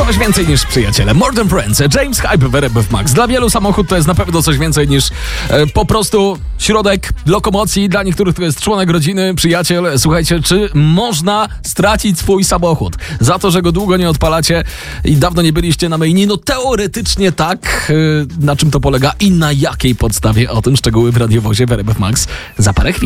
Coś więcej niż przyjaciele. More Than Friends, James Hype w RMF Max. Dla wielu samochód to jest na pewno coś więcej niż po prostu środek lokomocji. Dla niektórych to jest członek rodziny, przyjaciel. Słuchajcie, czy można stracić swój samochód za to, że go długo nie odpalacie i dawno nie byliście na myjni? No teoretycznie tak. Na czym to polega i na jakiej podstawie? O tym szczegóły w radiowozie w RMF Max za parę chwil.